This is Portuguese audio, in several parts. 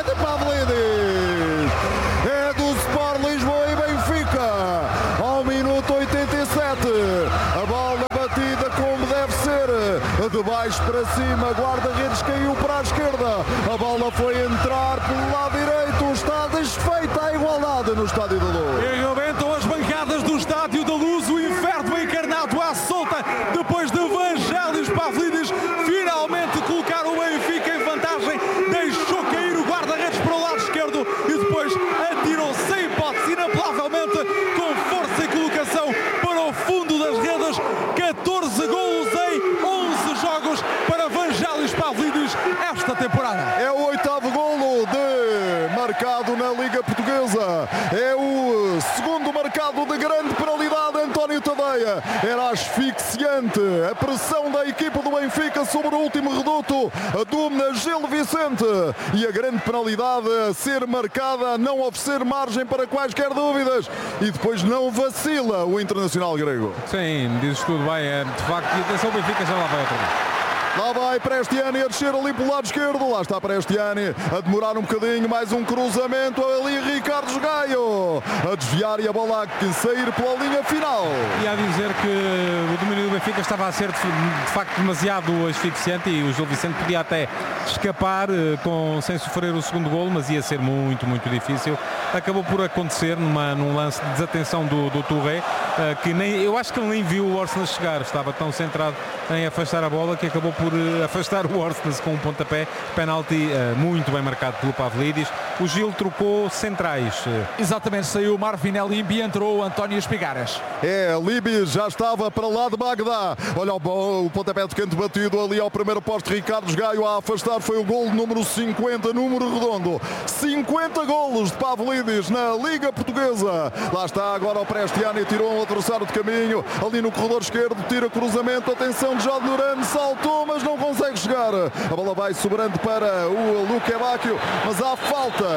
de Pavlidis. É do Sport Lisboa e Benfica. Ao minuto 87. A bola batida como deve ser. De baixo para cima. Guarda-redes caiu para a esquerda. A bola foi entrar pelo lado direito. Está desfeita a igualdade no Estádio da Luz. E rebentam as bancadas do Estádio da Luz. O inferno encarnado à solta. Depois de Vangelis Pavlidis finalmente colocar o Benfica em vantagem. Deixou cair o guarda-redes para o lado esquerdo. E depois atirou sem hipótese, inapelavelmente, com força e colocação para o fundo das redes. 14 golos em 11 jogos para Vangelis Pavlidis esta temporada. É o 8º golo marcado na Liga Portuguesa. É o segundo marcado de grande penalidade. António Tadeia. Era asfixiante a pressão da equipa do Benfica sobre o último reduto do Gil Vicente. E a grande penalidade a ser marcada, a não oferecer margem para quaisquer dúvidas. E depois não vacila o Internacional grego. Sim, dizes tudo bem. De facto, e atenção, o Benfica já lá vai outra vez. Lá vai Prestiani a descer ali pelo lado esquerdo. Lá está Prestiani a demorar um bocadinho. Mais um cruzamento ali. Ricardo Gaio a desviar e a bola a sair pela linha final. E a dizer que o domínio do Benfica estava a ser de facto demasiado asfixiante e o Gil Vicente podia até escapar sem sofrer o segundo golo, mas ia ser muito, muito difícil. Acabou por acontecer num lance de desatenção do Touré, que eu acho que ele nem viu o Orsnes chegar. Estava tão centrado em afastar a bola que acabou por afastar o Orsnes com um pontapé. Penalti muito bem marcado pelo Pavlidis. O Gil trocou centrais. Exatamente, saiu o Marvinelli e entrou o António Espigaras. Libi já estava para lá de Bagdá. Olha o pontapé de canto batido ali ao primeiro posto. Ricardo Gaio a afastar. Foi o golo número 50, número redondo. 50 golos de Pavlidis na Liga Portuguesa. Lá está agora o Prestiani, tirou um adversário de caminho. Ali no corredor esquerdo, tira cruzamento. Atenção de Jorge Duran, saltou, mas não consegue chegar. A bola vai sobrando para o Luque Bacchio, mas há falta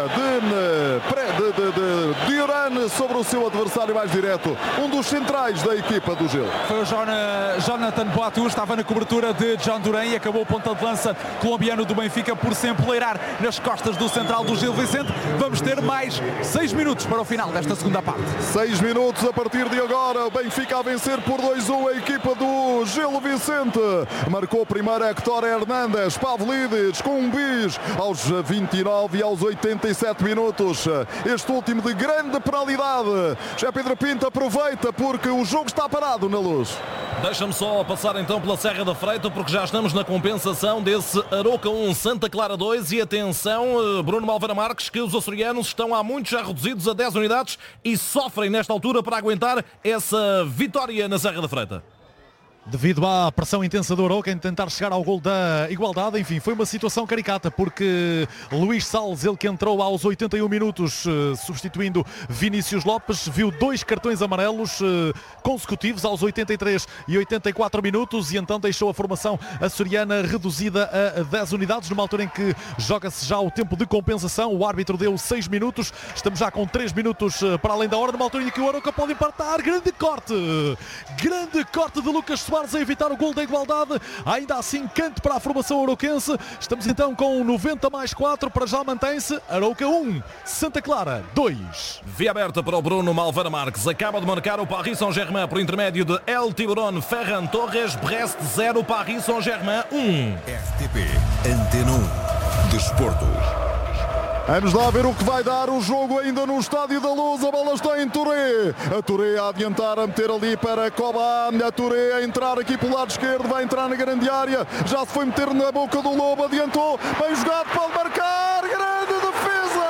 de Duran sobre o seu adversário mais direto. Um dos centrais da equipa do Gil. Foi o Jonathan Boatu, estava na cobertura de John Duran e acabou o ponta de lança colombiano do Benfica por se empoleirar nas costas do central do Gil Vicente. Vamos ter mais 6 minutos para o final desta segunda parte. 6 minutos a partir de agora. O Benfica a vencer por 2-1 a equipa do Gil Vicente. Marcou primeiro Héctor Hernández. Pavlidis com um bis aos 29 e aos 87 minutos. Este último de grande penalidade. Já Pedro Pinto aproveita porque o jogo está parado na Luz. Deixa-me só passar então pela Serra da Freita, porque já estamos na compensação desse Arouca 1, Santa Clara 2. E atenção, Bruno Malveira Marques, que os açorianos estão há muito já reduzidos a 10 unidades e sofrem nesta altura para aguentar essa vitória na Serra da Freita. Devido à pressão intensa do Arouca em tentar chegar ao gol da igualdade, enfim, foi uma situação caricata porque Luís Salles, ele que entrou aos 81 minutos substituindo Vinícius Lopes, viu 2 cartões amarelos consecutivos aos 83 e 84 minutos e então deixou a formação açoriana reduzida a 10 unidades, numa altura em que joga-se já o tempo de compensação. O árbitro deu 6 minutos, estamos já com 3 minutos para além da hora, numa altura em que o Arouca pode empatar. Grande corte de Lucas Soares a evitar o gol da igualdade. Ainda assim, canto para a formação arouquense. Estamos então com 90 mais 4. Para já mantém-se Arouca 1, Santa Clara 2. Via aberta para o Bruno Malveira Marques. Acaba de marcar o Paris Saint-Germain por intermédio de El Tiburon Ferran Torres. Brest 0, Paris Saint-Germain 1. RTP Antena 1 Desporto. Vamos lá ver o que vai dar o jogo ainda no Estádio da Luz. A bola está em Touré. A Touré a adiantar, a meter ali para Coban. A Touré a entrar aqui pelo lado esquerdo. Vai entrar na grande área. Já se foi meter na boca do Lobo. Adiantou. Bem jogado, pode marcar. Grande defesa.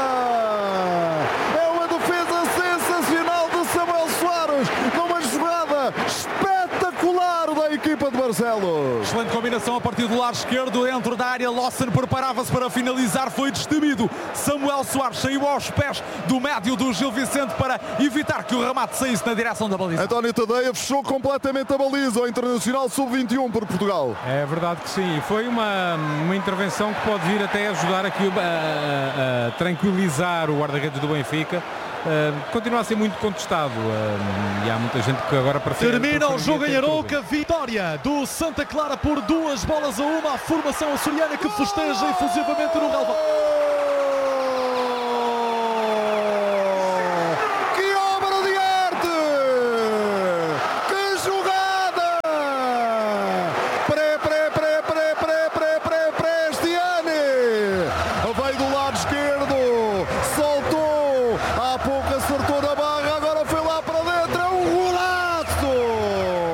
É uma defesa sensacional de Samuel Soares. Numa jogada espetacular da equipa de Barcelos. Excelente combinação a partir do lado esquerdo, dentro da área. Lawson preparava-se para finalizar, foi destemido. Samuel Soares saiu aos pés do médio do Gil Vicente para evitar que o remate saísse na direção da baliza. António Tadeia fechou completamente a baliza. O Internacional Sub-21 por Portugal. É verdade que sim. Foi uma intervenção que pode vir até ajudar aqui a tranquilizar o guarda-redes do Benfica. Continua a ser muito contestado e há muita gente que agora prefere... Termina o jogo em Arouca, vitória do Santa Clara por 2-1. A formação açoriana que festeja efusivamente no relvado.